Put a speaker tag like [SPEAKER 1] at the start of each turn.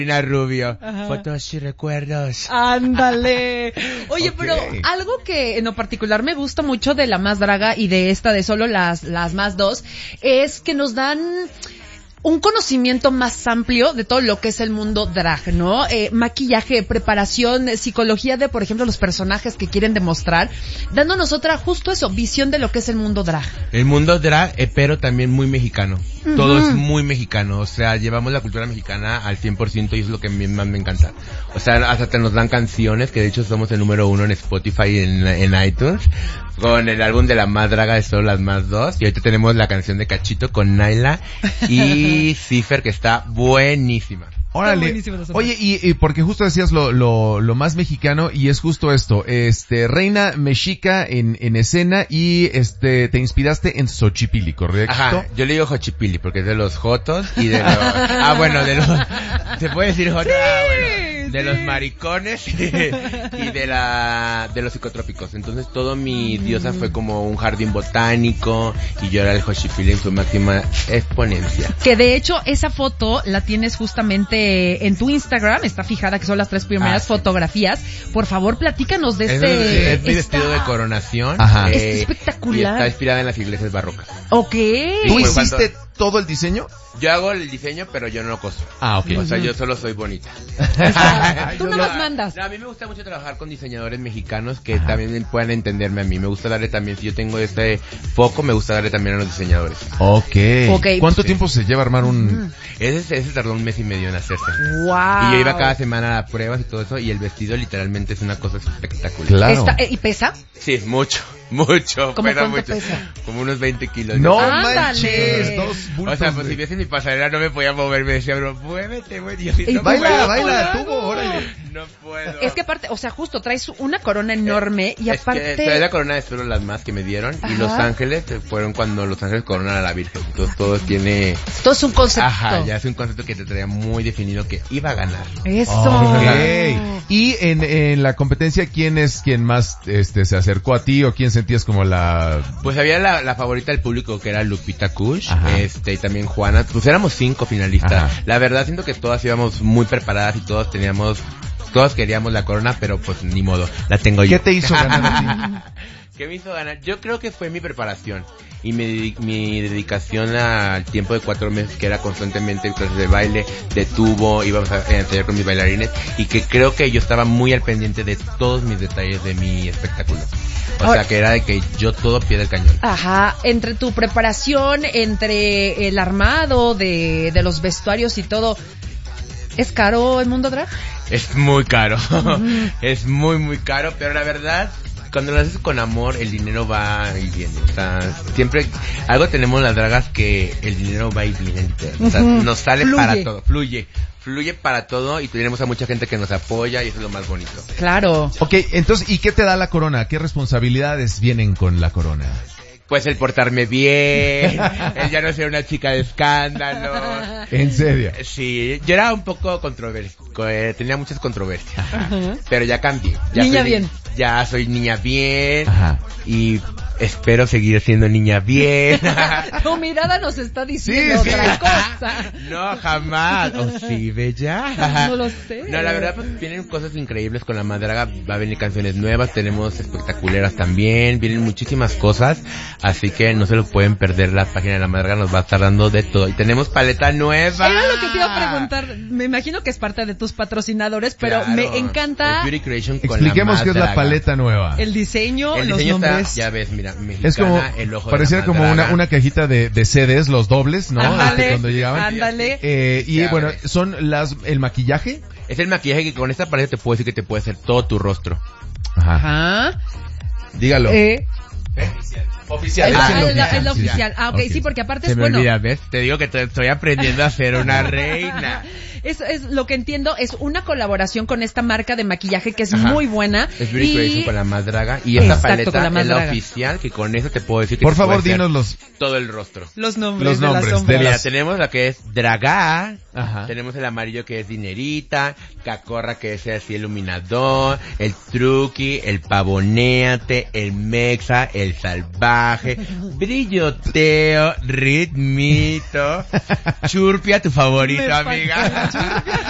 [SPEAKER 1] Rubio. Ajá. Fotos y recuerdos.
[SPEAKER 2] Ándale. Oye, pero algo que en lo particular me gusta mucho de La Más Draga y de esta de solo las más dos es que nos dan un conocimiento más amplio de todo lo que es el mundo drag, ¿no? Maquillaje, preparación, psicología de, por ejemplo, los personajes que quieren demostrar, dándonos otra, justo eso, visión de lo que es el mundo drag.
[SPEAKER 1] El mundo drag, pero también muy mexicano. Uh-huh. Todo es muy mexicano, o sea, llevamos la cultura mexicana al 100% y eso es lo que a mí más me encanta. O sea, hasta te nos dan canciones, que de hecho somos el número 1 en Spotify y en iTunes, con el álbum de La Más Draga de Solo las Más Dos, y ahorita tenemos la canción de Cachito con Naila y Cipher, que está buenísima.
[SPEAKER 3] Órale. Oye, y porque justo decías lo más mexicano, y es justo esto, reina mexica en escena, y te inspiraste en Xochipilli, ¿correcto?
[SPEAKER 1] Ajá, yo le digo Xochipilli porque es de los jotos y de los, bueno, de los, ¿se puede decir jotos? Sí, bueno, de los maricones y de los psicotrópicos. Entonces todo mi diosa fue como un jardín botánico, y yo era el Xochipilli en su máxima exponencia.
[SPEAKER 2] Que de hecho esa foto la tienes justamente en tu Instagram, está fijada, que son las 3 primeras fotografías. Por favor, platícanos de
[SPEAKER 1] Es mi vestido de coronación.
[SPEAKER 2] Ajá. Es espectacular.
[SPEAKER 1] Y está inspirada en las iglesias barrocas.
[SPEAKER 2] Ok.
[SPEAKER 3] ¿Tú hiciste todo el diseño?
[SPEAKER 1] Yo hago el diseño, pero yo no lo coso.
[SPEAKER 3] Ah, ok.
[SPEAKER 1] O sea, yo solo soy bonita.
[SPEAKER 2] Tú nada más mandas.
[SPEAKER 1] No, a mí me gusta mucho trabajar con diseñadores mexicanos que también puedan entenderme a mí. Me gusta darle también, si yo tengo este foco, me gusta darle también a los diseñadores.
[SPEAKER 3] Okay. ¿Cuánto tiempo se lleva armar un...?
[SPEAKER 1] Ese tardó 1 mes y medio en hacerse.
[SPEAKER 2] Wow.
[SPEAKER 1] Y yo iba cada semana a pruebas y todo eso, y el vestido literalmente es una cosa espectacular.
[SPEAKER 3] Claro.
[SPEAKER 2] ¿Y pesa?
[SPEAKER 1] Sí, mucho.
[SPEAKER 2] ¿Cómo cuánto pesa?
[SPEAKER 1] Como unos 20 kilos.
[SPEAKER 3] No manches, 2 bultos.
[SPEAKER 1] O sea, pues si viese mi pasarela no me podía mover, me decía, bro, muévete, güey.
[SPEAKER 3] Baila, tú, órale.
[SPEAKER 1] No puedo.
[SPEAKER 2] Es que aparte, o sea, justo traes una corona enorme y aparte...
[SPEAKER 1] trae la corona de Solo las Más que me dieron. Ajá. Y Los Ángeles fueron cuando Los Ángeles coronan a la Virgen. Entonces todo tiene...
[SPEAKER 2] Todo es un concepto.
[SPEAKER 1] Ajá, ya es un concepto que te traía muy definido que iba a ganar.
[SPEAKER 2] Eso.
[SPEAKER 3] Okay. Y en la competencia, ¿quién es quien más se acercó a ti, o quién sentías como la...?
[SPEAKER 1] Pues había la favorita del público, que era Lupita Kush, y también Juana. Pues éramos 5 finalistas. Ajá. La verdad siento que todas íbamos muy preparadas y todos queríamos la corona, pero pues ni modo, la tengo yo.
[SPEAKER 3] ¿Qué te hizo ganar a ti?
[SPEAKER 1] ¿Qué me hizo ganar? Yo creo que fue mi preparación y mi dedicación al tiempo de 4 meses, que era constantemente clases de baile, de tubo, íbamos a ensayar con mis bailarines, y que creo que yo estaba muy al pendiente de todos mis detalles de mi espectáculo. O sea, que era de que yo todo pie del cañón.
[SPEAKER 2] Ajá, entre tu preparación, entre el armado de los vestuarios y todo, ¿es caro el mundo drag?
[SPEAKER 1] Es muy caro, es muy muy caro, pero la verdad, cuando lo haces con amor, el dinero va y viene. O sea, siempre algo tenemos las dragas, que el dinero va y viene. O sea, nos sale para todo, fluye para todo, y tenemos a mucha gente que nos apoya, y eso es lo más bonito.
[SPEAKER 2] Claro.
[SPEAKER 3] Ok, entonces, ¿y qué te da la corona? ¿Qué responsabilidades vienen con la corona?
[SPEAKER 1] Pues el portarme bien, el ya no ser una chica de escándalo.
[SPEAKER 3] ¿En serio?
[SPEAKER 1] Sí, yo era un poco tenía muchas controversias, pero ya cambié. Ya soy niña bien. Ajá. Y espero seguir siendo niña bien.
[SPEAKER 2] Tu mirada nos está diciendo otra cosa.
[SPEAKER 1] No, jamás. ¿O sí, bella?
[SPEAKER 2] No lo sé.
[SPEAKER 1] No, la verdad, pues vienen cosas increíbles con La Más Draga. Va a venir canciones nuevas, tenemos espectaculares también, vienen muchísimas cosas. Así que no se lo pueden perder, la página de La Más Draga nos va a estar dando de todo. Y tenemos paleta nueva.
[SPEAKER 2] Era lo que te iba a preguntar. Me imagino que es parte de tus patrocinadores, pero claro, me encanta.
[SPEAKER 1] Beauty Creation con
[SPEAKER 3] expliquemos qué es la paleta nueva.
[SPEAKER 2] El diseño los nombres.
[SPEAKER 1] Está, ya ves, mira, mexicana,
[SPEAKER 3] es como,
[SPEAKER 1] el ojo
[SPEAKER 3] pareciera como una cajita de CDs, los dobles, ¿no? Cuando llegaban.
[SPEAKER 2] Ándale.
[SPEAKER 3] Y bueno, son el maquillaje.
[SPEAKER 1] Es el maquillaje que con esta paleta te puedo decir que te puede hacer todo tu rostro.
[SPEAKER 2] Ajá.
[SPEAKER 3] Dígalo.
[SPEAKER 2] Oficial. Es la oficial. Ah, okay. Sí, porque aparte
[SPEAKER 1] se
[SPEAKER 2] es
[SPEAKER 1] me olvida, ¿ves? Te digo que estoy aprendiendo a ser una reina.
[SPEAKER 2] Es lo que entiendo, es una colaboración con esta marca de maquillaje que es muy buena.
[SPEAKER 1] Es Beauty Creation con La Más Draga, y esta paleta es la oficial, que con eso te puedo decir que
[SPEAKER 3] por favor, dinos
[SPEAKER 1] todo el rostro.
[SPEAKER 2] Los nombres de las sombras.
[SPEAKER 1] Mira, tenemos la que es Draga, tenemos el amarillo que es Dinerita, Cacorra que es así iluminador, el Truqui, el Pavonéate, el Mexa, el Salvaje, Brilloteo, Ritmito, Churpia, tu favorito, amiga.